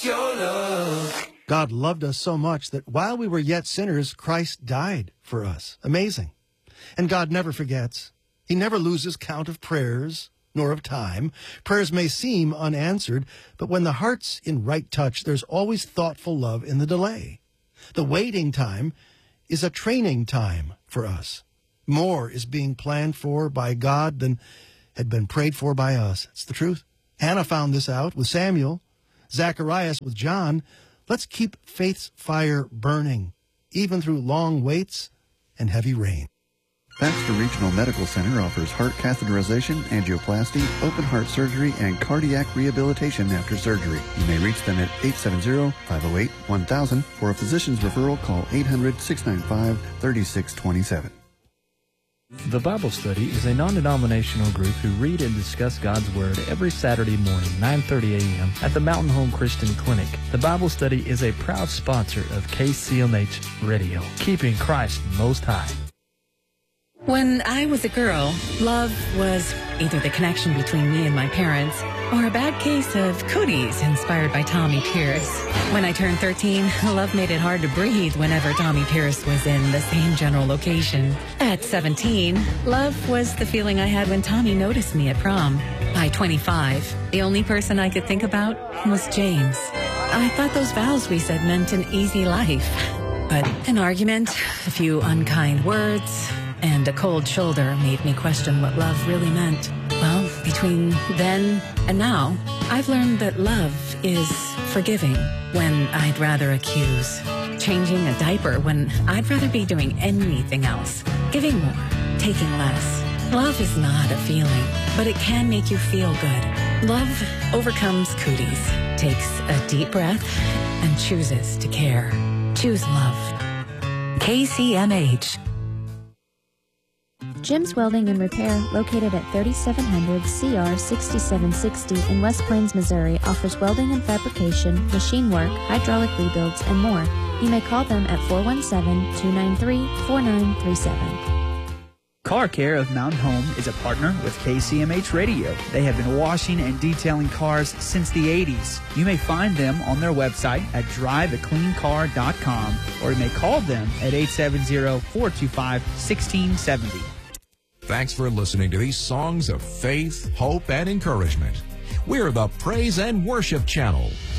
your love. God loved us so much that while we were yet sinners, Christ died for us. Amazing. And God never forgets. He never loses count of prayers, nor of time. Prayers may seem unanswered, but when the heart's in right touch, there's always thoughtful love in the delay. The waiting time is a training time for us. More is being planned for by God than had been prayed for by us. It's the truth. Hannah found this out with Samuel, Zacharias with John. Let's keep faith's fire burning, even through long waits and heavy rain. Baxter Regional Medical Center offers heart catheterization, angioplasty, open heart surgery, and cardiac rehabilitation after surgery. You may reach them at 870-508-1000. For a physician's referral, call 800-695-3627. The Bible Study is a non-denominational group who read and discuss God's Word every Saturday morning, 9:30 a.m. at the Mountain Home Christian Clinic. The Bible Study is a proud sponsor of KCMH Radio, keeping Christ most high. When I was a girl, love was either the connection between me and my parents or a bad case of cooties inspired by Tommy Pierce. When I turned 13, love made it hard to breathe whenever Tommy Pierce was in the same general location. At 17, love was the feeling I had when Tommy noticed me at prom. By 25, the only person I could think about was James. I thought those vows we said meant an easy life. But an argument, a few unkind words, and a cold shoulder made me question what love really meant. Well, between then and now, I've learned that love is forgiving when I'd rather accuse, changing a diaper when I'd rather be doing anything else, giving more, taking less. Love is not a feeling, but it can make you feel good. Love overcomes cooties, takes a deep breath, and chooses to care. Choose love. KCMH. Jim's Welding and Repair, located at 3700 CR 6760 in West Plains, Missouri, offers welding and fabrication, machine work, hydraulic rebuilds, and more. You may call them at 417-293-4937. Car Care of Mountain Home is a partner with KCMH Radio. They have been washing and detailing cars since the 80s. You may find them on their website at driveacleancar.com, or you may call them at 870-425-1670. Thanks for listening to these songs of faith, hope, and encouragement. We're the Praise and Worship Channel.